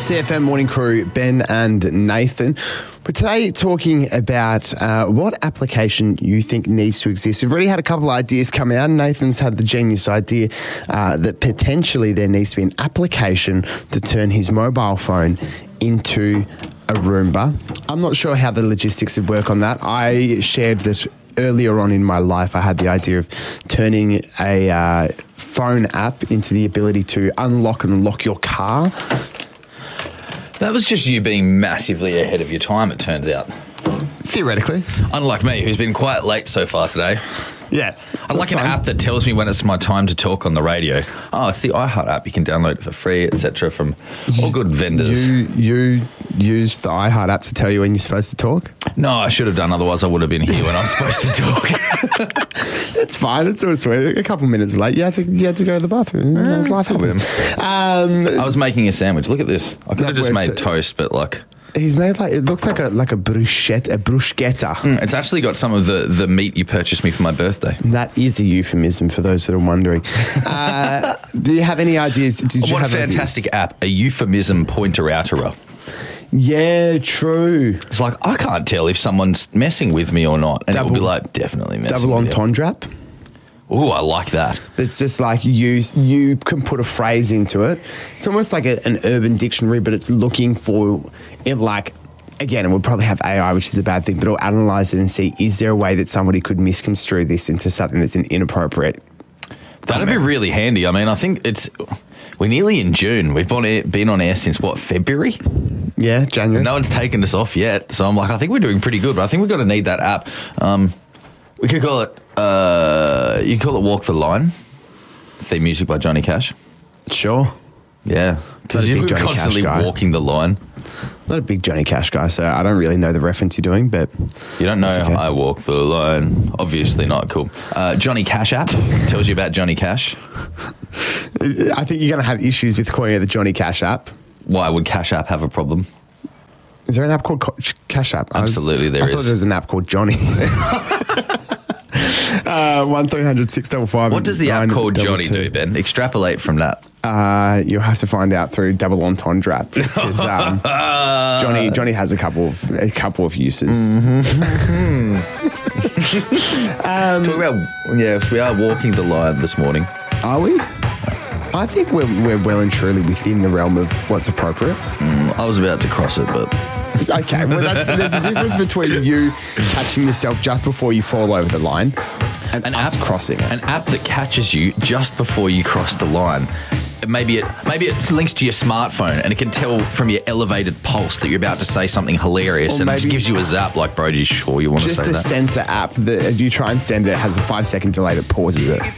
CFM Morning Crew, Ben and Nathan. But today talking about what application you think needs to exist. We've already had a couple of ideas come out. Nathan's had the genius idea that potentially there needs to be an application to turn his mobile phone into a Roomba. I'm not sure how the logistics would work on that. I shared that earlier on in my life, I had the idea of turning a phone app into the ability to unlock and lock your car. That was just you being massively ahead of your time, it turns out. Theoretically. Unlike me, who's been quite late so far today. Yeah. I'd like an app that tells me when it's my time to talk on the radio. Oh, it's the iHeart app. You can download it for free, etc. from all good vendors. You use the iHeart app to tell you when you're supposed to talk? No, I should have done. Otherwise, I would have been here when I'm supposed to talk. It's fine. It's all sweet. A couple minutes late. You had to go to the bathroom. That's life happens. I was making a sandwich. Look at this. I could have just made toast, but like... He's made it looks like a bruschetta. It's actually got some of the meat you purchased me for my birthday. That is a euphemism for those that are wondering. Do you have any ideas? What a fantastic app. A euphemism pointer-outerer. Yeah, true. It's like, I can't tell if someone's messing with me or not. And it'll be like, definitely messing with you. Double entendre. Ooh, I like that. It's just like you can put a phrase into it. It's almost like an urban dictionary, but it's looking for it like, again, it would probably have AI, which is a bad thing, but it'll analyse it and see, is there a way that somebody could misconstrue this into something that's inappropriate? That'd be really handy. I mean, I think we're nearly in June. We've been on air since, what, February? Yeah, January. No one's taken us off yet. So I'm like, I think we're doing pretty good, but I think we're going to need that app. We could call it, you call it Walk the Line, theme music by Johnny Cash. Sure. Yeah. Because you're constantly walking the line. Not a big Johnny Cash guy, so I don't really know the reference you're doing, but... You don't know okay. I walk the line. Obviously not. Cool. Johnny Cash app tells you about Johnny Cash. I think you're going to have issues with calling it the Johnny Cash app. Why would Cash App have a problem? Is there an app called Cash App? Absolutely there is. I thought there was an app called Johnny. 1300 655. What does the app called Johnny do, Ben? Extrapolate from that. You'll have to find out through double entendre app because Johnny has a couple of uses. Talk about we are walking the line this morning. Are we? I think we're well and truly within the realm of what's appropriate. I was about to cross it, but... Okay, well, there's a difference between you catching yourself just before you fall over the line and us crossing it. An app that catches you just before you cross the line. Maybe it links to your smartphone and it can tell from your elevated pulse that you're about to say something hilarious, and it just gives you a zap like, bro, are you sure you want to say that? Just a sensor app that you try and send it has a 5-second delay that pauses it.